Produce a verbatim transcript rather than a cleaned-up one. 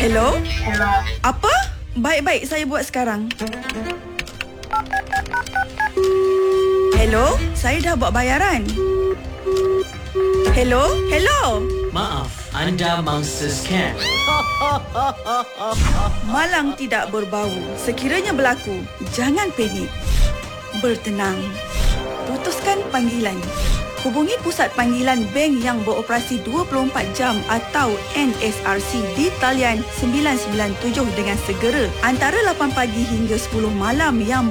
Hello? Apa? Baik-baik, saya buat sekarang. Hello? Saya dah buat bayaran. Hello? Hello? Maaf, anda mangsa scam. Malang tidak berbau. Sekiranya berlaku, jangan panik. Bertenang. Putuskan panggilan. Hubungi Pusat Panggilan Bank yang beroperasi dua puluh empat jam atau N S R C di talian sembilan sembilan tujuh dengan segera antara lapan pagi hingga sepuluh malam yang